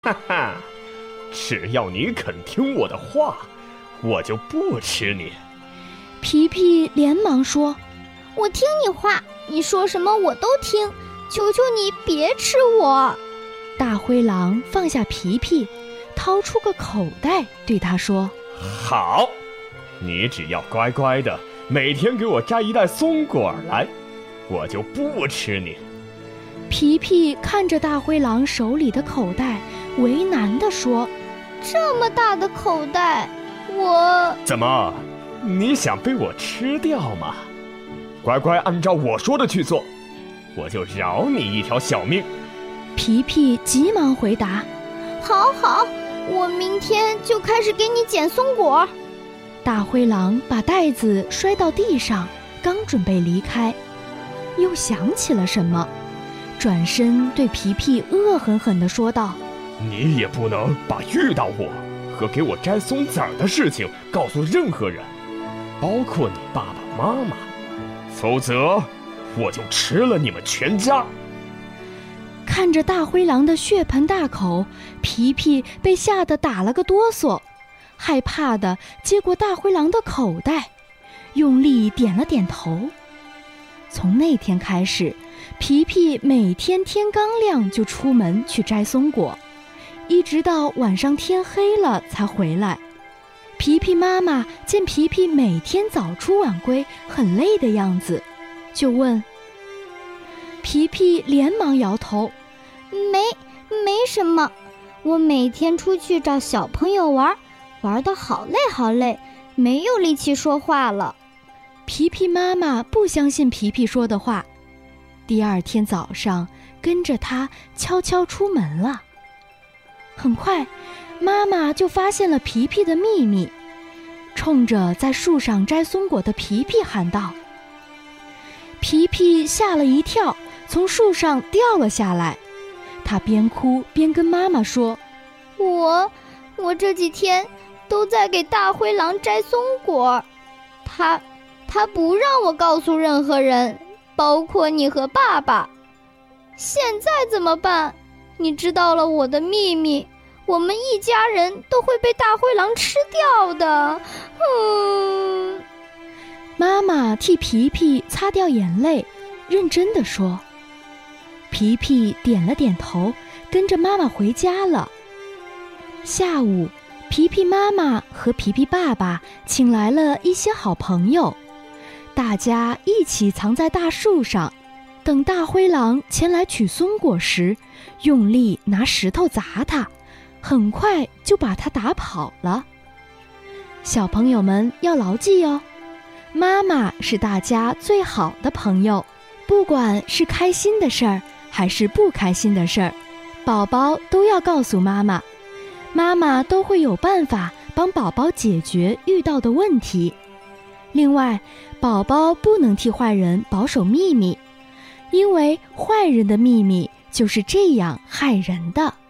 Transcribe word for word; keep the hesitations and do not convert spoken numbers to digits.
哈哈，只要你肯听我的话，我就不吃你。 皮皮连忙说： 我听你话，你说什么我都听，求求你别吃我。 大灰狼放下皮皮，掏出个口袋对他说： 好，你只要乖乖的每天给我摘一袋松果来，我就不吃你。 皮皮看着大灰狼手里的口袋，为难地说： 这么大的口袋，我…… 怎么，你想被我吃掉吗？乖乖按照我说的去做，我就饶你一条小命。 皮皮急忙回答： 好好，我明天就开始给你捡松果。 大灰狼把袋子摔到地上，刚准备离开，又想起了什么，转身对皮皮恶狠狠地说道： 你也不能把遇到我和给我摘松子儿的事情告诉任何人，包括你爸爸妈妈，否则我就吃了你们全家。 看着大灰狼的血盆大口，皮皮被吓得打了个哆嗦，害怕地接过大灰狼的口袋，用力点了点头。从那天开始，皮皮每天天刚亮就出门去摘松果，一直到晚上天黑了才回来。皮皮妈妈见皮皮每天早出晚归，很累的样子，就问。皮皮连忙摇头： 没没什么，我每天出去找小朋友玩，玩得好累好累，没有力气说话了。 皮皮妈妈不相信皮皮说的话，第二天早上跟着他悄悄出门了。很快，妈妈就发现了皮皮的秘密，冲着在树上摘松果的皮皮喊道。皮皮吓了一跳，从树上掉了下来。他边哭边跟妈妈说： 我我这几天都在给大灰狼摘松果，他他不让我告诉任何人，包括你和爸爸。现在怎么办？你知道了我的秘密，我们一家人都会被大灰狼吃掉的。嗯。 妈妈替皮皮擦掉眼泪，认真地说。皮皮点了点头，跟着妈妈回家了。下午，皮皮妈妈和皮皮爸爸请来了一些好朋友，大家一起藏在大树上，等大灰狼前来取松果时，用力拿石头砸它，很快就把它打跑了。小朋友们要牢记哦，妈妈是大家最好的朋友，不管是开心的事儿还是不开心的事儿，宝宝都要告诉妈妈，妈妈都会有办法帮宝宝解决遇到的问题。另外，宝宝不能替坏人保守秘密，因为坏人的秘密就是这样害人的。